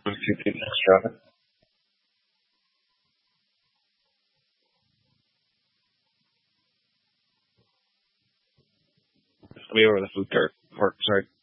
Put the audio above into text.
Next, Travis. We over the food court. Sorry.